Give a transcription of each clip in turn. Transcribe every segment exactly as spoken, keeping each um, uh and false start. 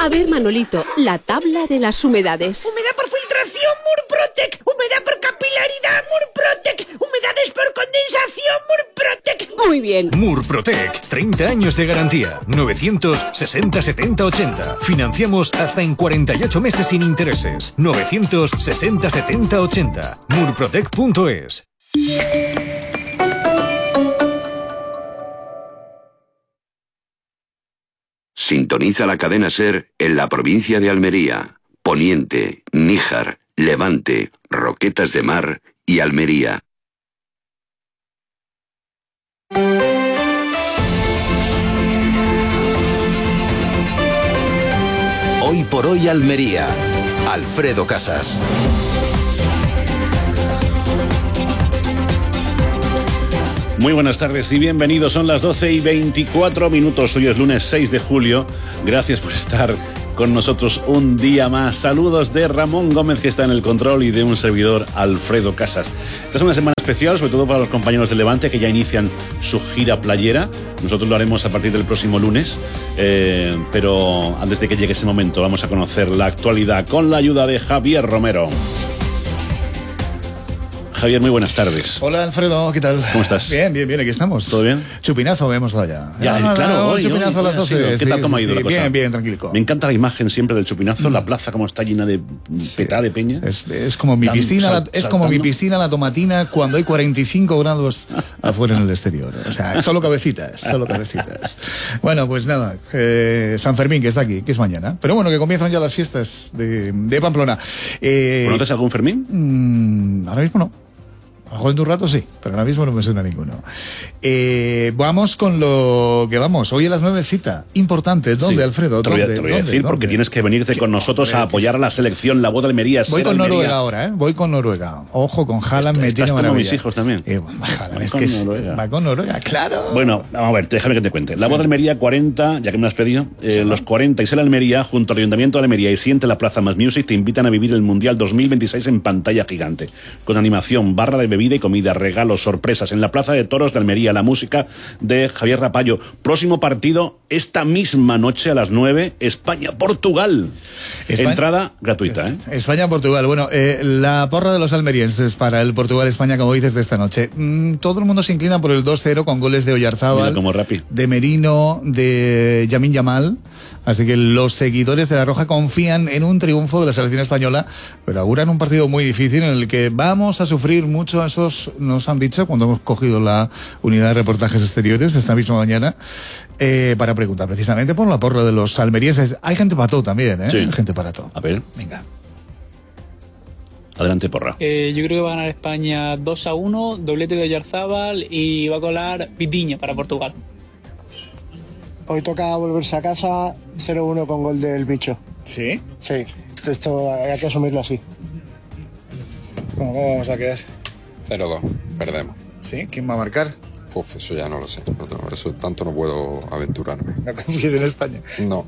A ver, Manolito, la tabla de las humedades. Humedad por filtración, Murprotec. Humedad por capilaridad, Murprotec. Humedades por condensación, Murprotec. Muy bien. Murprotec, treinta años de garantía. novecientos sesenta setenta ochenta. Financiamos hasta en cuarenta y ocho meses sin intereses. novecientos sesenta setenta ochenta. murprotec punto es. Sintoniza la cadena SER en la provincia de Almería, Poniente, Níjar, Levante, Roquetas de Mar y Almería. Hoy por hoy Almería. Alfredo Casas. Muy buenas tardes y bienvenidos. Son las doce y veinticuatro minutos. Hoy es lunes seis de julio. Gracias por estar con nosotros un día más. Saludos de Ramón Gómez, que está en el control, y de un servidor, Alfredo Casas. Esta es una semana especial, sobre todo para los compañeros de Levante, que ya inician su gira playera. Nosotros lo haremos a partir del próximo lunes, eh, pero antes de que llegue ese momento vamos a conocer la actualidad con la ayuda de Javier Romero. Javier, muy buenas tardes. Hola, Alfredo, ¿qué tal? ¿Cómo estás? Bien, bien, bien, aquí estamos. ¿Todo bien? Chupinazo hemos dado ya. Ya, no, claro, no, hoy, chupinazo hoy, a las doce. ¿Qué sí, tal cómo ha sí, ido sí, la cosa? Bien, bien, tranquilo. Me encanta la imagen siempre del chupinazo, mm. la plaza como está llena de sí. petada de peña. Es, es como mi Dan, piscina, sal, la, es como mi piscina la tomatina cuando hay cuarenta y cinco grados afuera en el exterior. O sea, solo cabecitas, solo cabecitas. Bueno, pues nada, eh, San Fermín, que está aquí, que es mañana. Pero bueno, que comienzan ya las fiestas de, de Pamplona. Eh, ¿Conoces algún Fermín? Mmm, ahora mismo no. A lo mejor en un rato sí, pero ahora mismo no me suena ninguno. Eh, vamos con lo que vamos. Hoy a las nueve cita. Importante. ¿Dónde, sí, Alfredo? Te lo voy a, ¿Dónde? te lo voy a ¿Dónde? decir ¿Dónde? porque tienes que venirte con nosotros hombre, a apoyar a la selección, la voz de Almería. Voy con Almería. Noruega ahora, ¿eh? Voy con Noruega. Ojo, con Haaland me tiene maravilla. Como mis hijos también. Eh, Haaland, es con que es, Noruega. va con Noruega, claro. Bueno, vamos a ver, déjame que te cuente. La voz de Almería cuarenta, ya que me lo has pedido, eh, sí, los cuarenta y Sela Almería, junto al Ayuntamiento de Almería y Siente la Plaza Más Music, te invitan a vivir el Mundial dos mil veintiséis en pantalla gigante. Con animación, barra de bebida y comida, regalos, sorpresas en la Plaza de Toros de Almería, la música de Javier Rapallo. Próximo partido esta misma noche a las nueve, España-Portugal. España, entrada gratuita, ¿eh? España-Portugal. Bueno, eh, la porra de los almerienses para el Portugal-España, como dices, de esta noche. Mm, todo el mundo se inclina por el dos cero con goles de Oyarzábal, de Merino, de Yamin Yamal. Así que los seguidores de la Roja confían en un triunfo de la selección española, pero auguran un partido muy difícil en el que vamos a sufrir mucho. Esos nos han dicho cuando hemos cogido la unidad de reportajes exteriores esta misma mañana, eh, para preguntar precisamente por la porra de los almerienses. Hay gente para todo también, ¿eh? Sí. Hay gente para todo. A ver. Venga. Adelante, porra. Eh, yo creo que va a ganar España dos a uno, doblete de Oyarzábal, y va a colar Vitiña para Portugal. Hoy toca volverse a casa, cero uno con gol del bicho. ¿Sí? Sí, esto hay que asumirlo así. ¿Cómo, cómo vamos a quedar? cero dos, perdemos. ¿Sí? ¿Quién va a marcar? Uf, eso ya no lo sé. Eso tanto no puedo aventurarme. ¿No confíes en España? No.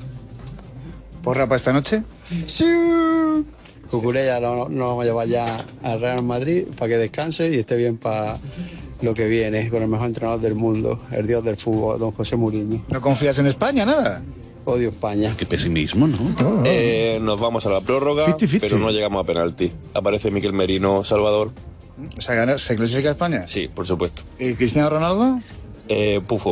¿Porra para esta noche? Sí. Cucurella lo, lo vamos a llevar ya al Real Madrid para que descanse y esté bien para lo que viene, con el mejor entrenador del mundo, el dios del fútbol, don José Mourinho. ¿No confías en España, nada? Odio España. Qué pesimismo, ¿no? Oh, oh. Eh, nos vamos a la prórroga, fifty fifty. Pero no llegamos a penalti. Aparece Miquel Merino, Salvador. O sea, ¿se clasifica España? Sí, por supuesto. ¿Y Cristiano Ronaldo? Eh, Pufo.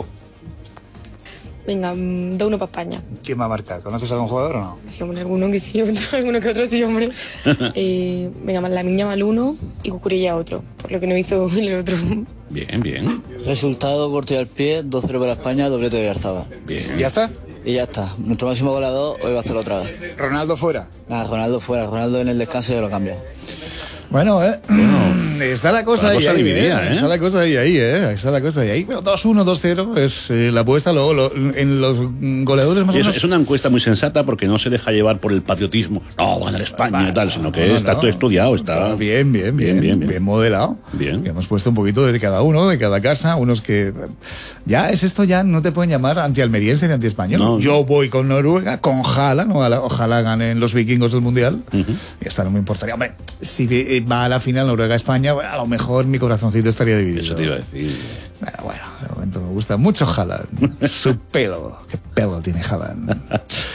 Venga, dos uno para España. ¿Quién va a marcar? ¿Conoces a algún jugador o no? Sí, hombre, alguno que sí, otro, alguno que otro sí, hombre. eh, venga, la Miña mal uno y Cucurella otro, por lo que no hizo el otro. Bien, bien. Resultado, corte al pie, dos cero para España, doblete de Oyarzábal. Bien. ¿Y ya está? Y ya está. Nuestro máximo goleador hoy va a hacerlo otra vez. ¿Ronaldo fuera? Nada, Ronaldo fuera. Ronaldo en el descanso ya lo cambia. Bueno, eh. Bueno, está la cosa, la ahí, cosa ahí, dividida, eh. ¿eh? Está la cosa ahí, ahí, eh. Está la cosa ahí, ahí. Pero dos uno, dos cero es eh, la apuesta. Luego lo, en los goleadores más o menos. Es, es una encuesta muy sensata porque no se deja llevar por el patriotismo. No, ganar España y tal, sino que no, está no. todo estudiado. Está bien, bien, bien, bien, bien, bien. bien modelado. Bien. Y hemos puesto un poquito de cada uno, de cada casa. Unos que. Ya es esto, ya no te pueden llamar anti-almeriense ni anti-español. No. Yo voy con Noruega, con Haaland. Ojalá, ojalá ganen los vikingos del mundial. Uh-huh. Y hasta no me importaría. Hombre, si va a la final Noruega-España, bueno, a lo mejor mi corazoncito estaría dividido. Eso te iba a decir. Bueno, bueno, de momento me gusta mucho Haaland. Su pelo. Qué pelo tiene Haaland.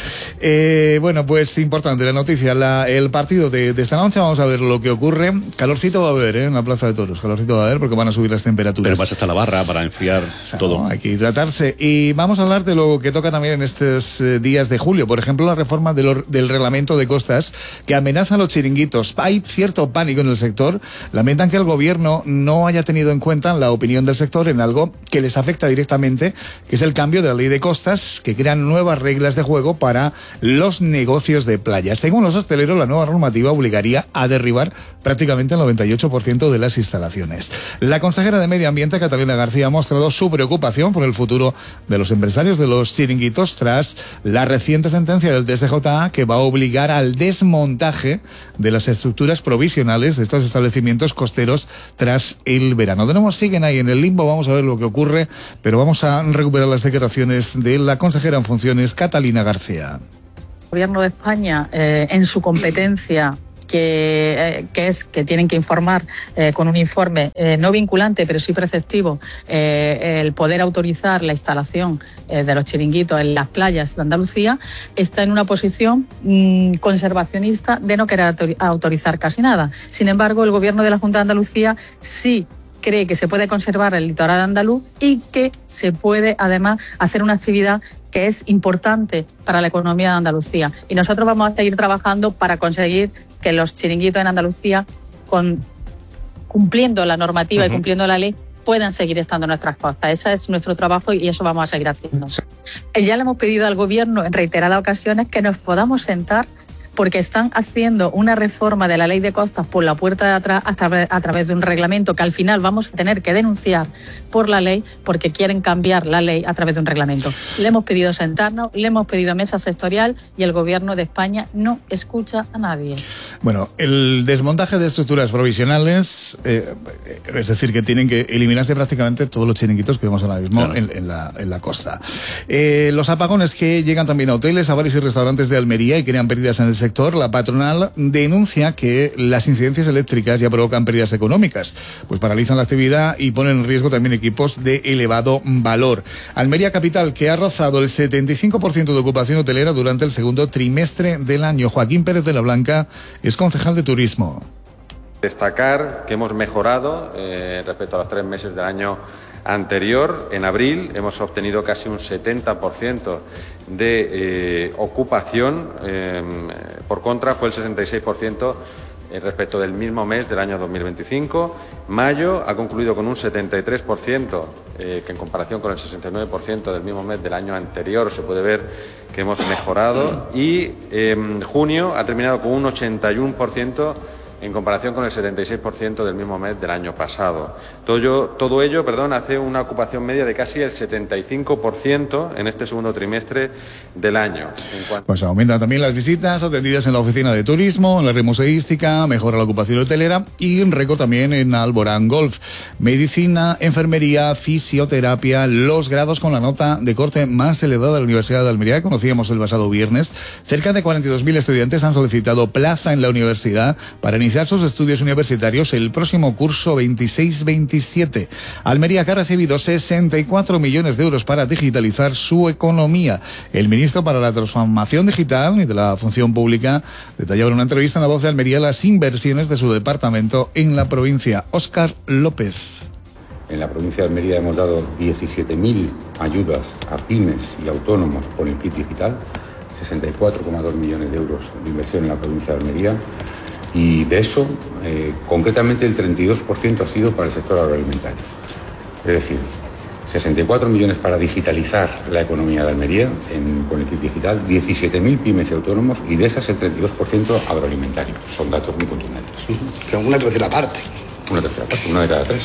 Eh, bueno, pues importante la noticia, la, el partido de, de esta noche, vamos a ver lo que ocurre. Calorcito va a haber, ¿eh? En la Plaza de Toros, calorcito va a haber porque van a subir las temperaturas. Pero pasa hasta la barra para enfriar o sea, todo. No, hay que hidratarse. Y vamos a hablar de lo que toca también en estos eh, días de julio. Por ejemplo, la reforma de lo, del reglamento de costas que amenaza a los chiringuitos. Hay cierto pánico en el sector. Lamentan que el gobierno no haya tenido en cuenta la opinión del sector en algo que les afecta directamente, que es el cambio de la ley de costas, que crean nuevas reglas de juego para los negocios de playa. Según los hosteleros, la nueva normativa obligaría a derribar prácticamente el noventa y ocho por ciento de las instalaciones. La consejera de Medio Ambiente, Catalina García, ha mostrado su preocupación por el futuro de los empresarios de los chiringuitos tras la reciente sentencia del T S J A que va a obligar al desmontaje de las estructuras provisionales de estos establecimientos costeros tras el verano. De nuevo siguen ahí en el limbo, vamos a ver lo que ocurre, pero vamos a recuperar las declaraciones de la consejera en funciones, Catalina García. El Gobierno de España, eh, en su competencia, que, eh, que es que tienen que informar eh, con un informe eh, no vinculante, pero sí preceptivo, eh, el poder autorizar la instalación eh, de los chiringuitos en las playas de Andalucía, está en una posición mmm, conservacionista de no querer autor- autorizar casi nada. Sin embargo, el Gobierno de la Junta de Andalucía sí cree que se puede conservar el litoral andaluz y que se puede además hacer una actividad que es importante para la economía de Andalucía. Y nosotros vamos a seguir trabajando para conseguir que los chiringuitos en Andalucía, con, cumpliendo la normativa uh-huh. y cumpliendo la ley, puedan seguir estando en nuestras costas. Ese es nuestro trabajo y eso vamos a seguir haciendo. Ya le hemos pedido al Gobierno en reiteradas ocasiones que nos podamos sentar, porque están haciendo una reforma de la ley de costas por la puerta de atrás a, tra- a través de un reglamento que al final vamos a tener que denunciar por la ley porque quieren cambiar la ley a través de un reglamento. Le hemos pedido sentarnos, le hemos pedido mesa sectorial y el Gobierno de España no escucha a nadie. Bueno, el desmontaje de estructuras provisionales, eh, es decir, que tienen que eliminarse prácticamente todos los chiringuitos que vemos ahora mismo claro. en, en, la, en la costa. Eh, los apagones que llegan también a hoteles, a bares y restaurantes de Almería y crean pérdidas en el sector. La patronal denuncia que las incidencias eléctricas ya provocan pérdidas económicas, pues paralizan la actividad y ponen en riesgo también equipos de elevado valor. Almería capital, que ha rozado el setenta y cinco por ciento de ocupación hotelera durante el segundo trimestre del año. Joaquín Pérez de la Blanca es concejal de turismo. Destacar que hemos mejorado eh, respecto a los tres meses del año anterior. En abril hemos obtenido casi un setenta por ciento de eh, ocupación, eh, por contra fue el sesenta y seis por ciento eh, respecto del mismo mes del año dos mil veinticinco. Mayo ha concluido con un setenta y tres por ciento, eh, que en comparación con el sesenta y nueve por ciento del mismo mes del año anterior se puede ver que hemos mejorado, y eh, junio ha terminado con un ochenta y uno por ciento en comparación con el setenta y seis por ciento del mismo mes del año pasado. Todo ello, todo ello perdón, hace una ocupación media de casi el setenta y cinco por ciento en este segundo trimestre del año. En cuanto... Pues aumentan también las visitas atendidas en la oficina de turismo, en la red museística, mejora la ocupación hotelera y un récord también en Alborán Golf. Medicina, enfermería, fisioterapia, los grados con la nota de corte más elevada de la Universidad de Almería, que conocíamos el pasado viernes. Cerca de cuarenta y dos mil estudiantes han solicitado plaza en la universidad para iniciar sus estudios universitarios el próximo curso veintiséis veintisiete. Almería, que ha recibido sesenta y cuatro millones de euros para digitalizar su economía. El ministro para la Transformación Digital y de la Función Pública detallaba en una entrevista en La Voz de Almería las inversiones de su departamento en la provincia. Óscar López. En la provincia de Almería hemos dado diecisiete mil ayudas a pymes y autónomos por el kit digital, sesenta y cuatro coma dos millones de euros de inversión en la provincia de Almería. Y de eso, eh, concretamente el treinta y dos por ciento ha sido para el sector agroalimentario. Es decir, sesenta y cuatro millones para digitalizar la economía de Almería en, con el kit digital, diecisiete mil pymes y autónomos, y de esas el treinta y dos por ciento agroalimentario. Son datos muy contundentes. Pero una tercera parte. Una tercera parte, una de cada tres.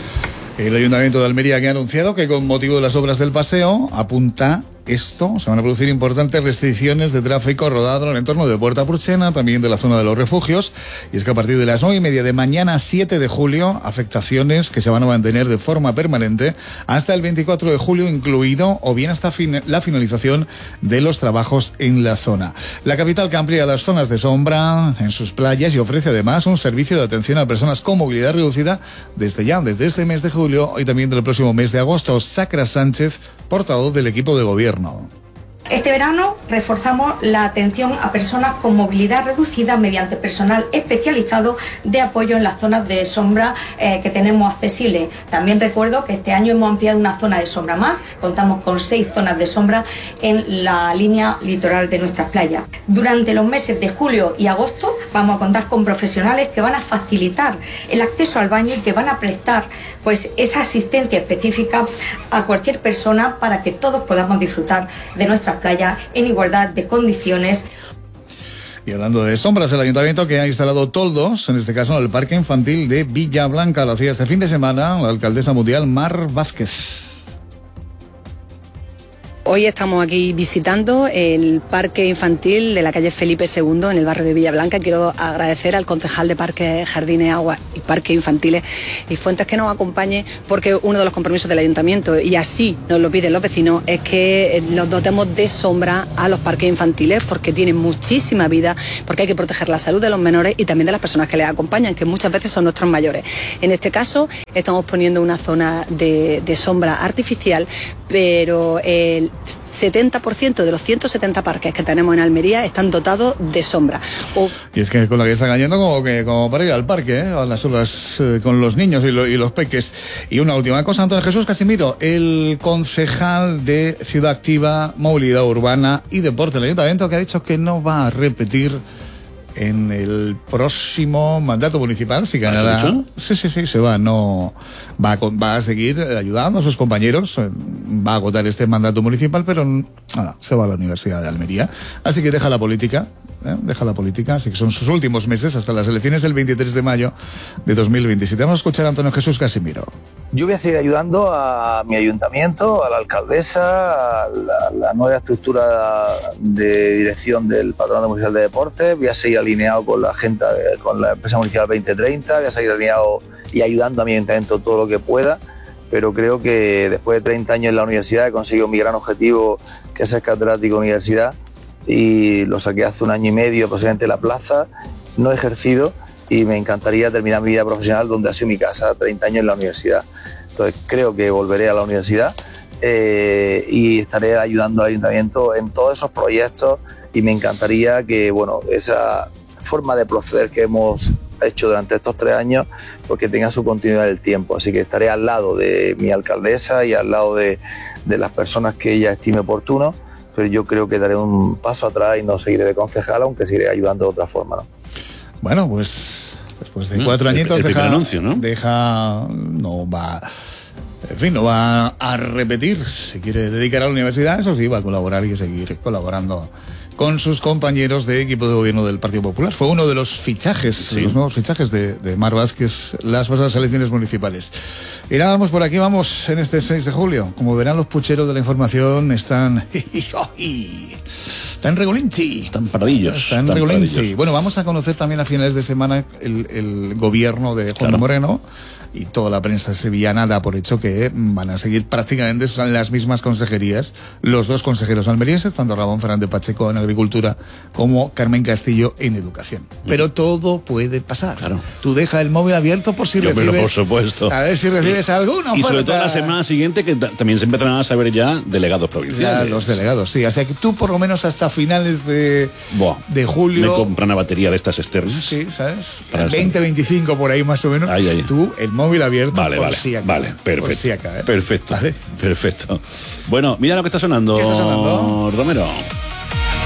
El Ayuntamiento de Almería, que ha anunciado que con motivo de las obras del paseo apunta esto, se van a producir importantes restricciones de tráfico rodado en el entorno de Puerta Purchena, también de la zona de los refugios, y es que a partir de las nueve y media de mañana, siete de julio, afectaciones que se van a mantener de forma permanente hasta el veinticuatro de julio incluido, o bien hasta fin- la finalización de los trabajos en la zona. La capital, que amplía las zonas de sombra en sus playas y ofrece además un servicio de atención a personas con movilidad reducida desde ya, desde este mes de julio y también del próximo mes de agosto. Sacra Sánchez, portavoz del equipo de gobierno. Este verano reforzamos la atención a personas con movilidad reducida mediante personal especializado de apoyo en las zonas de sombra eh, que tenemos accesibles. También recuerdo que este año hemos ampliado una zona de sombra más, contamos con seis zonas de sombra en la línea litoral de nuestras playas. Durante los meses de julio y agosto vamos a contar con profesionales que van a facilitar el acceso al baño y que van a prestar pues esa asistencia específica a cualquier persona para que todos podamos disfrutar de nuestras playas en igualdad de condiciones. Y hablando de sombras, el ayuntamiento que ha instalado toldos, en este caso en el parque infantil de Villablanca, lo hacía este fin de semana la alcaldesa mundial Mar Vázquez. Hoy estamos aquí visitando el parque infantil de la calle Felipe segundo en el barrio de Villablanca. Quiero agradecer al concejal de Parques, Jardines, Aguas y Parques Infantiles y Fuentes que nos acompañe, porque uno de los compromisos del ayuntamiento, y así nos lo piden los vecinos, es que nos dotemos de sombra a los parques infantiles, porque tienen muchísima vida, porque hay que proteger la salud de los menores y también de las personas que les acompañan, que muchas veces son nuestros mayores. En este caso estamos poniendo una zona de, de sombra artificial, pero el setenta por ciento de los ciento setenta parques que tenemos en Almería están dotados de sombra. O... Y es que con la que está cayendo como que como para ir al parque, ¿eh? A las horas eh, con los niños y, lo, y los peques. Y una última cosa, Antonio Jesús Casimiro, el concejal de Ciudad Activa, Movilidad Urbana y Deporte del Ayuntamiento, que ha dicho que no va a repetir en el próximo mandato municipal, si ganará. Sí, sí, sí, se va, no va a, va a seguir ayudando a sus compañeros, va a agotar este mandato municipal, pero nada, se va a la Universidad de Almería. Así que deja la política, ¿eh? deja la política, así que son sus últimos meses hasta las elecciones del veintitrés de mayo de dos mil veintisiete. Vamos a escuchar a Antonio Jesús Casimiro. Yo voy a seguir ayudando a mi ayuntamiento, a la alcaldesa, a la, la nueva estructura de dirección del Patronato Municipal de Deportes. Voy a seguir alineado con la agenda, con la empresa municipal veinte treinta, voy a seguir alineado y ayudando a mi ayuntamiento todo lo que pueda, pero creo que después de treinta años en la universidad he conseguido mi gran objetivo, que es ser catedrático de universidad, y lo saqué hace un año y medio aproximadamente en la plaza, no he ejercido, y me encantaría terminar mi vida profesional donde ha sido mi casa, treinta años en la universidad. Entonces creo que volveré a la universidad eh, y estaré ayudando al ayuntamiento en todos esos proyectos, y me encantaría que, bueno, esa forma de proceder que hemos hecho durante estos tres años, porque tenga su continuidad en el tiempo. Así que estaré al lado de mi alcaldesa y al lado de, de las personas que ella estime oportuno, pero yo creo que daré un paso atrás y no seguiré de concejal, aunque seguiré ayudando de otra forma, ¿no? Bueno, pues después de cuatro mm, añitos el, el deja, anuncio, ¿no? deja, no va, en fin, no va a repetir. Si quiere dedicar a la universidad, eso sí, va a colaborar y seguir colaborando con sus compañeros de equipo de gobierno del Partido Popular. Fue uno de los fichajes, sí. de los nuevos fichajes de, de Mar Vázquez, las pasadas elecciones municipales. Y nada, vamos por aquí, vamos en este seis de julio. Como verán, los pucheros de la información están... Están regolinchi. Están paradillos. Están regolinchi. Bueno, vamos a conocer también a finales de semana el, el gobierno de Juan claro. Moreno, y toda la prensa sevillana da por hecho que van a seguir prácticamente son las mismas consejerías los dos consejeros almerienses, tanto Ramón Fernández Pacheco en Agricultura como Carmen Castillo en Educación. Pero todo puede pasar. Claro. Tú deja el móvil abierto por si Yo recibes... Pero por supuesto. A ver si recibes y, alguna oferta. Y sobre todo la semana siguiente, que también se empezarán a saber ya delegados provinciales. Ya, los delegados, sí. O sea que tú por lo menos hasta finales de, Buah, de julio... Me compran una batería de estas externas. Sí, ¿sabes? veinte, veinticinco por ahí más o menos. Ay, ay. Tú el móvil abierto vale, por vale, si acá. Vale, perfecto. Por si acá, ¿eh? Perfecto, ¿Vale? perfecto. Bueno, mira lo que está sonando. ¿Qué está sonando? Romero.